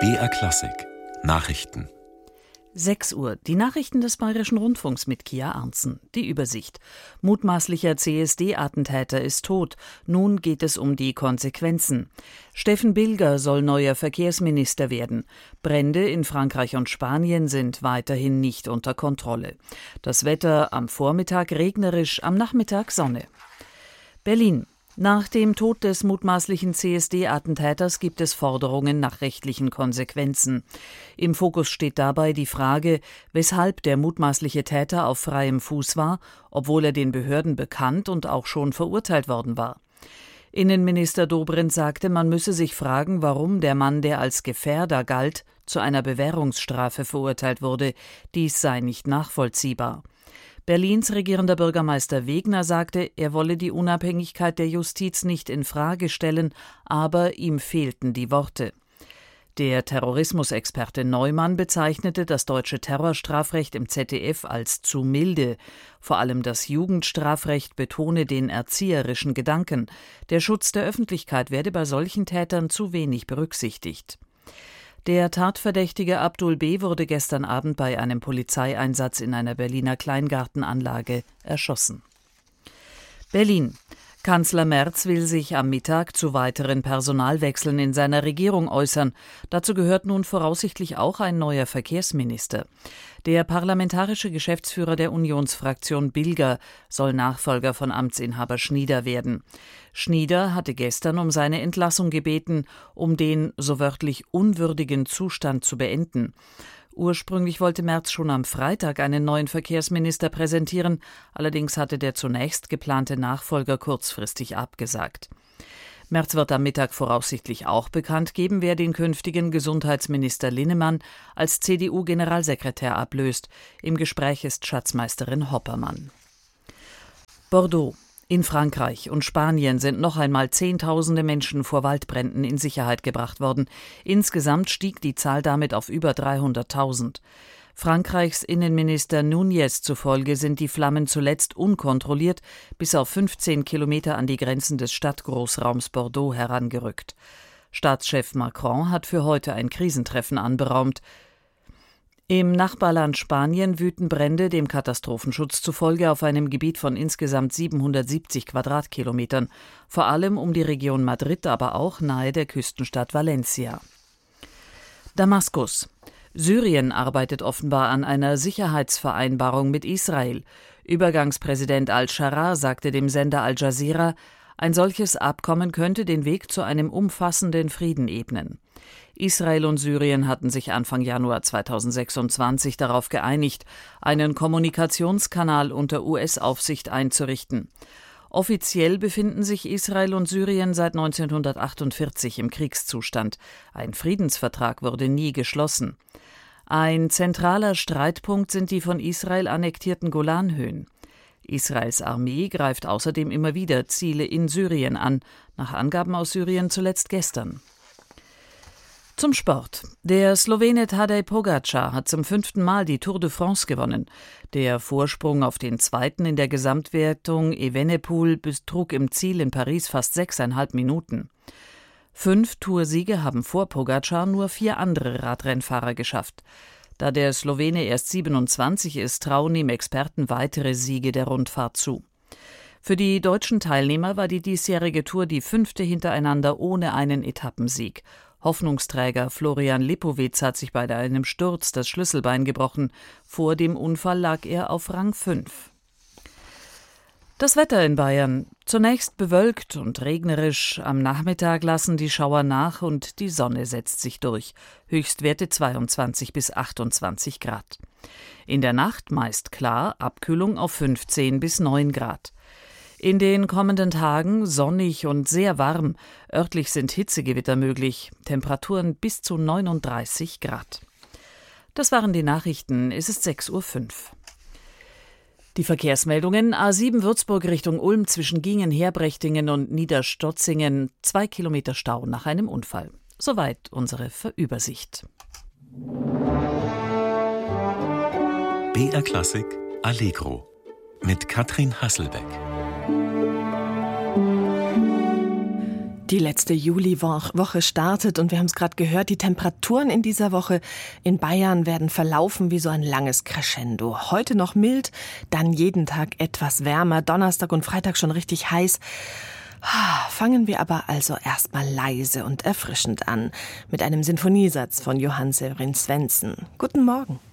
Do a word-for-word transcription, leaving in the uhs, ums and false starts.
B R Klassik Nachrichten. sechs Uhr. Die Nachrichten des Bayerischen Rundfunks mit Kia Arntzen. Die Übersicht. Mutmaßlicher C S D-Attentäter ist tot. Nun geht es um die Konsequenzen. Steffen Bilger soll neuer Verkehrsminister werden. Brände in Frankreich und Spanien sind weiterhin nicht unter Kontrolle. Das Wetter am Vormittag regnerisch, am Nachmittag Sonne. Berlin. Nach dem Tod des mutmaßlichen C S D-Attentäters gibt es Forderungen nach rechtlichen Konsequenzen. Im Fokus steht dabei die Frage, weshalb der mutmaßliche Täter auf freiem Fuß war, obwohl er den Behörden bekannt und auch schon verurteilt worden war. Innenminister Dobrindt sagte, man müsse sich fragen, warum der Mann, der als Gefährder galt, zu einer Bewährungsstrafe verurteilt wurde. Dies sei nicht nachvollziehbar. Berlins regierender Bürgermeister Wegner sagte, er wolle die Unabhängigkeit der Justiz nicht in Frage stellen, aber ihm fehlten die Worte. Der Terrorismusexperte Neumann bezeichnete das deutsche Terrorstrafrecht im Z D F als zu milde. Vor allem das Jugendstrafrecht betone den erzieherischen Gedanken. Der Schutz der Öffentlichkeit werde bei solchen Tätern zu wenig berücksichtigt. Der Tatverdächtige Abdul B. wurde gestern Abend bei einem Polizeieinsatz in einer Berliner Kleingartenanlage erschossen. Berlin. Kanzler Merz will sich am Mittag zu weiteren Personalwechseln in seiner Regierung äußern. Dazu gehört nun voraussichtlich auch ein neuer Verkehrsminister. Der parlamentarische Geschäftsführer der Unionsfraktion Bilger soll Nachfolger von Amtsinhaber Schnieder werden. Schnieder hatte gestern um seine Entlassung gebeten, um den, so wörtlich, unwürdigen Zustand zu beenden. Ursprünglich wollte Merz schon am Freitag einen neuen Verkehrsminister präsentieren, allerdings hatte der zunächst geplante Nachfolger kurzfristig abgesagt. Merz wird am Mittag voraussichtlich auch bekannt geben, wer den künftigen Gesundheitsminister Linnemann als C D U-Generalsekretär ablöst. Im Gespräch ist Schatzmeisterin Hoppermann. Bordeaux. In Frankreich und Spanien sind noch einmal Zehntausende Menschen vor Waldbränden in Sicherheit gebracht worden. Insgesamt stieg die Zahl damit auf über dreihunderttausend. Frankreichs Innenminister Núñez zufolge sind die Flammen zuletzt unkontrolliert bis auf fünfzehn Kilometer an die Grenzen des Stadtgroßraums Bordeaux herangerückt. Staatschef Macron hat für heute ein Krisentreffen anberaumt. Im Nachbarland Spanien wüten Brände dem Katastrophenschutz zufolge auf einem Gebiet von insgesamt siebenhundertsiebzig Quadratkilometern, vor allem um die Region Madrid, aber auch nahe der Küstenstadt Valencia. Damaskus. Syrien arbeitet offenbar an einer Sicherheitsvereinbarung mit Israel. Übergangspräsident al-Sharaa sagte dem Sender Al Jazeera, ein solches Abkommen könnte den Weg zu einem umfassenden Frieden ebnen. Israel und Syrien hatten sich Anfang Januar zweitausendsechsundzwanzig darauf geeinigt, einen Kommunikationskanal unter U S-Aufsicht einzurichten. Offiziell befinden sich Israel und Syrien seit neunzehnhundertachtundvierzig im Kriegszustand. Ein Friedensvertrag wurde nie geschlossen. Ein zentraler Streitpunkt sind die von Israel annektierten Golanhöhen. Israels Armee greift außerdem immer wieder Ziele in Syrien an, nach Angaben aus Syrien zuletzt gestern. Zum Sport. Der Slowene Tadej Pogačar hat zum fünften Mal die Tour de France gewonnen. Der Vorsprung auf den Zweiten in der Gesamtwertung Evenepoel betrug im Ziel in Paris fast sechseinhalb Minuten. Fünf Toursiege haben vor Pogačar nur vier andere Radrennfahrer geschafft. Da der Slowene erst siebenundzwanzig ist, trauen ihm Experten weitere Siege der Rundfahrt zu. Für die deutschen Teilnehmer war die diesjährige Tour die fünfte hintereinander ohne einen Etappensieg. Hoffnungsträger Florian Lipowitz hat sich bei einem Sturz das Schlüsselbein gebrochen. Vor dem Unfall lag er auf Rang fünf. Das Wetter in Bayern. Zunächst bewölkt und regnerisch. Am Nachmittag lassen die Schauer nach und die Sonne setzt sich durch. Höchstwerte zweiundzwanzig bis achtundzwanzig Grad. In der Nacht meist klar, Abkühlung auf fünfzehn bis neun Grad. In den kommenden Tagen sonnig und sehr warm. Örtlich sind Hitzegewitter möglich. Temperaturen bis zu neununddreißig Grad. Das waren die Nachrichten. Es ist sechs Uhr fünf. Die Verkehrsmeldungen: A sieben Würzburg Richtung Ulm zwischen Gingen-Herbrechtingen und Niederstotzingen. Zwei Kilometer Stau nach einem Unfall. Soweit unsere Übersicht. B R Klassik Allegro mit Katrin Hasselbeck. Die letzte Juliwoche startet und wir haben es gerade gehört, die Temperaturen in dieser Woche in Bayern werden verlaufen wie so ein langes Crescendo. Heute noch mild, dann jeden Tag etwas wärmer, Donnerstag und Freitag schon richtig heiß. Fangen wir aber also erstmal leise und erfrischend an mit einem Sinfoniesatz von Johann Severin Svendsen. Guten Morgen.